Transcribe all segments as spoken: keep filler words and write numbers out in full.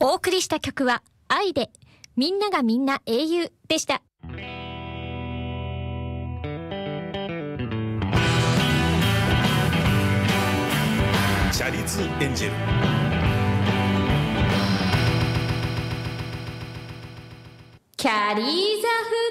お送りした曲は愛でみんながみんな英雄でした。 チャリズエンジェル。 キャリーザ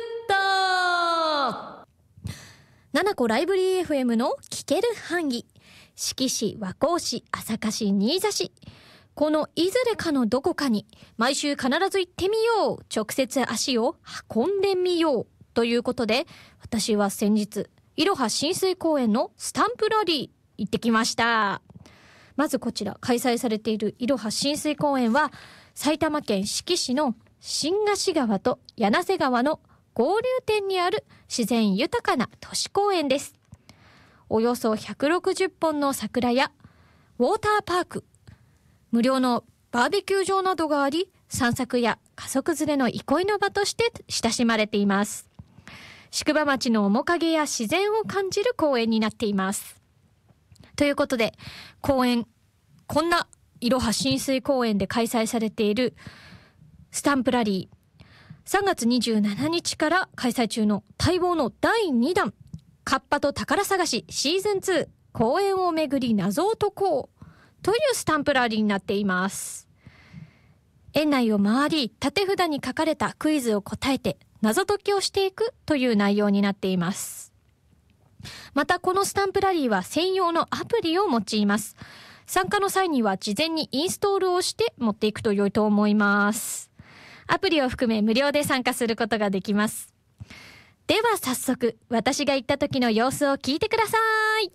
フットななこライブリー エフエム の聞ける範囲、志木市、和光市、朝霞市、新座市、このいずれかのどこかに毎週必ず行ってみよう、直接足を運んでみようということで、私は先日いろは親水公園のスタンプラリー行ってきました。まずこちら開催されているいろは親水公園は埼玉県志木市の新河岸川と柳瀬川の合流点にある自然豊かな都市公園です。およそひゃくろくじゅっぽんの桜やウォーターパーク、無料のバーベキュー場などがあり、散策や家族連れの憩いの場として親しまれています。宿場町の面影や自然を感じる公園になっています。ということで、公園、こんないろは親水公園で開催されているスタンプラリー、さんがつにじゅうしちにちから開催中の待望のだいにだん、カッパと宝探しシーズンツー、公園をめぐり謎を解こうというスタンプラリーになっています。園内を回り、縦札に書かれたクイズを答えて謎解きをしていくという内容になっています。またこのスタンプラリーは専用のアプリを用います。参加の際には事前にインストールをして持っていくと良いと思います。アプリを含め無料で参加することができます。では早速、私が行った時の様子を聞いてください。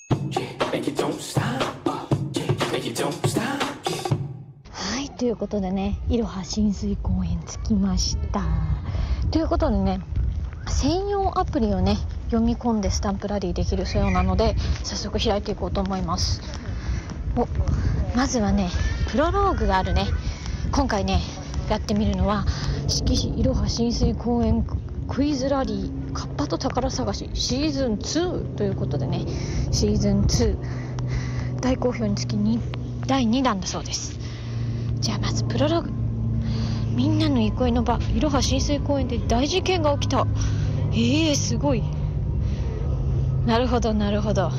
はい、ということでね、いろは親水公園着きました。ということでね、専用アプリをね読み込んでスタンプラリーできるそうなので、早速開いていこうと思います。お、まずはねプロローグがあるね。今回ねやってみるのは志木市いろは親水公園クイズラリーカッパと宝探しシーズンツーということでね、シーズンツー大好評につきにだいにだんだそうです。じゃあまずプロローグ。みんなの憩いの場、いろは親水公園で大事件が起きた。えー、すごい。なるほどなるほど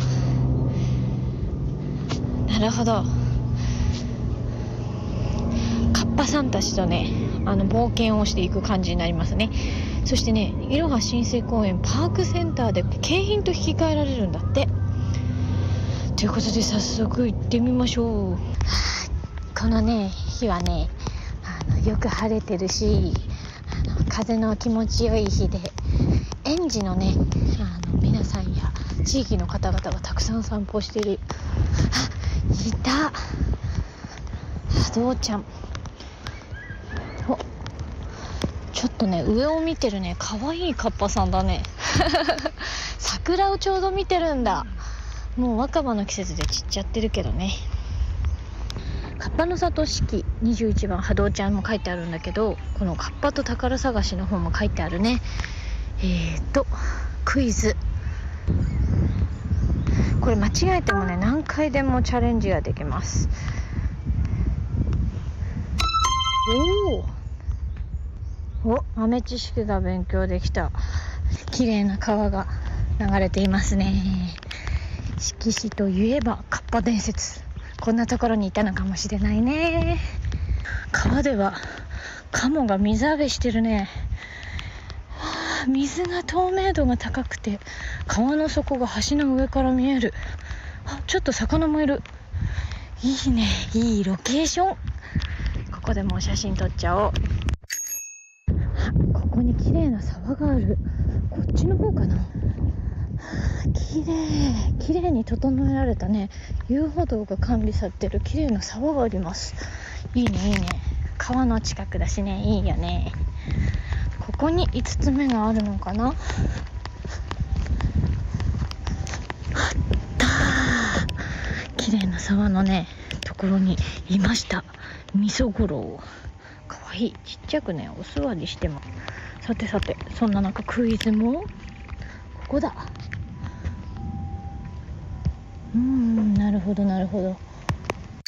なるほど。カッパさんたちとねあの冒険をしていく感じになりますね。そしてね、いろは親水公園パークセンターで景品と引き換えられるんだって。ということで早速行ってみましょう。このね日はねあのよく晴れてるし、あの風の気持ちよい日で、園児のねあの皆さんや地域の方々がたくさん散歩している。あ、いた波動ちゃん。お、ちょっとね上を見てるね、かわいいカッパさんだね桜をちょうど見てるんだ。もう若葉の季節で散っちゃってるけどね。カッパの里式にじゅういちばん波動ちゃんも書いてあるんだけど、このカッパと宝探しの方も書いてあるね。えーとクイズ、これ間違えてもね何回でもチャレンジができます。おお、豆知識が勉強できた。綺麗な川が流れていますね。志木市といえばカッパ伝説、こんなところにいたのかもしれないね。川ではカモが水浴びしてるね。水が透明度が高くて川の底が橋の上から見える。あ、ちょっと魚もいる。いいね、いいロケーション。ここでもう写真撮っちゃおう。あ、ここに綺麗な沢がある。こっちの方かな。綺麗綺麗に整えられたね遊歩道が完備されてる綺麗な沢があります。いいねいいね、川の近くだしね、いいよね。ここにいつつめがあるのかな。あったー、綺麗な沢のねところにいました。味噌五郎、かわいい。ちっちゃくねお座りしても。さてさて、そんな中クイズもここだ。うーん、なるほどなるほど。